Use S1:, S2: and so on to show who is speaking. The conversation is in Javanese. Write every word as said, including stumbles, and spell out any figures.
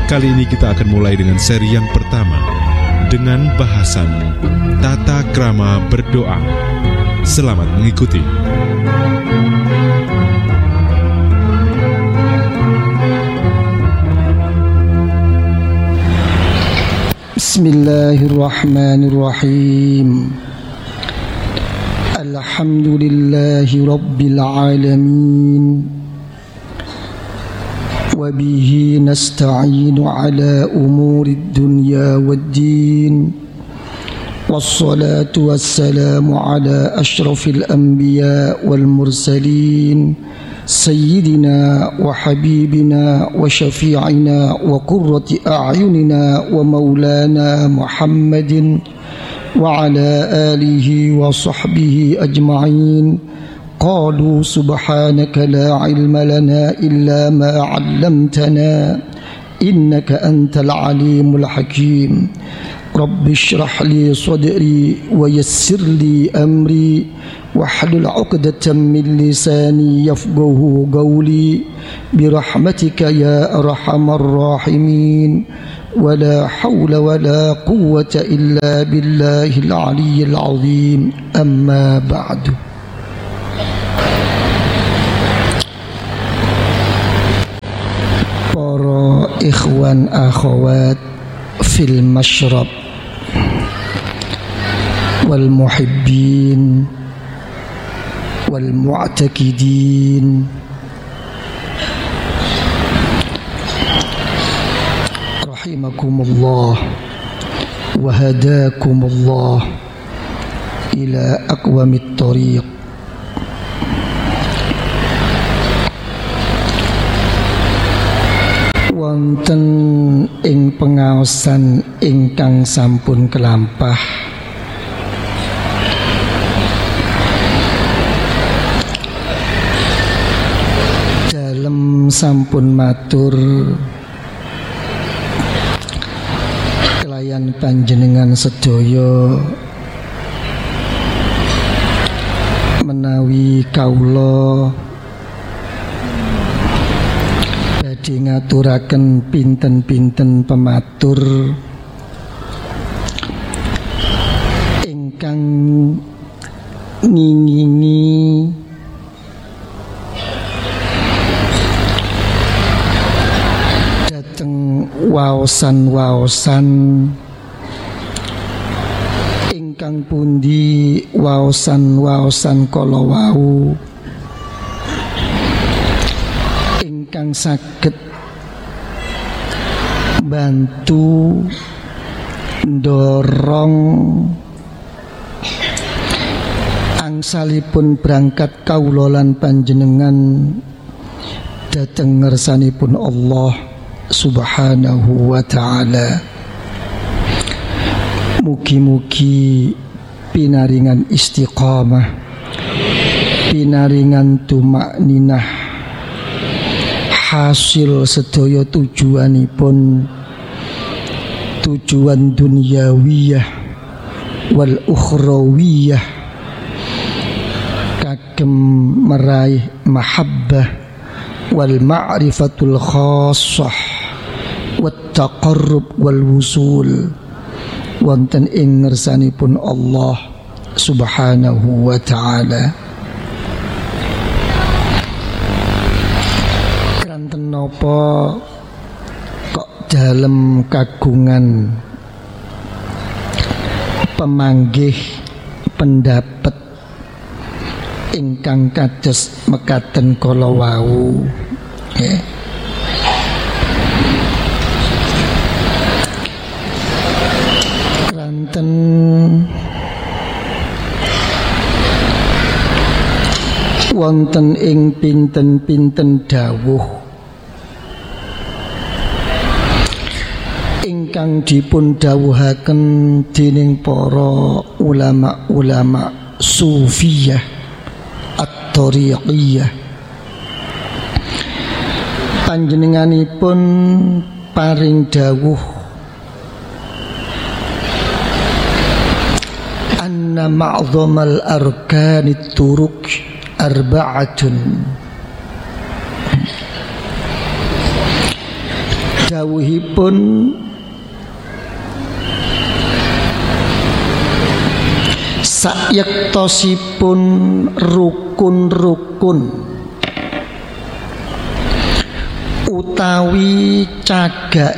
S1: Kali ini kita akan mulai dengan seri yang pertama dengan bahasan tata krama berdoa. Selamat mengikuti.
S2: Bismillahirrahmanirrahim. Alhamdulillahi rabbil alamin. وبه نستعين على أمور الدنيا والدين والصلاة والسلام على أشرف الأنبياء والمرسلين سيدنا وحبيبنا وشفيعنا وقرة أعيننا ومولانا محمد وعلى آله وصحبه أجمعين. قالوا سبحانك لا علم لنا إلا ما علمتنا إنك أنت العليم الحكيم. رب اشرح لي صدري ويسر لي أمري واحلل عقدة من لساني يفقه قولي برحمتك يا أرحم الراحمين. ولا حول ولا قوة إلا بالله العلي العظيم. أما بعد. Para ikhwan akhwat fil masyrab wal muhibbin wal mu'takidin, rahimakumullah wa hadakumullah ila aqwamit thariq. Wonten ing pengaosan ingkang sampun kelampah dalem sampun matur kelayan panjenengan sedaya menawi kaula ngaturaken pinten-pinten pematur ingkang ngingingi dhateng waosan-waosan ingkang pundi waosan-waosan kala wau ingkang saged bantu ndorong angsalipun berangkat kawula lan panjenengan dhateng ngersanipun Allah Subhanahu wa ta'ala. Mugi-mugi pinaringan istiqamah, pinaringan tumakninah, hasil sedaya tujuanipun tujuan dunyawiyah wal ukhrawiyah kagem meraih mahabbah wal ma'rifatul khassah wat taqarrub wal wusul wonten ing ngersanipun Allah Subhanahu wa ta'ala. Napa kok dalem kagungan pemanggih pendapat ingkang kados mekaten kala wau nggih. Kranten wonten ing pinten-pinten dawuh ingkang dipun dawuhaken dening para ulama-ulama sufiyah at-thariqiyah. Panjenenganipun paring dawuh anna ma'dhamal arkanit turuk arba'atun. dawuhipun sayektosipun rukun-rukun utawi cagak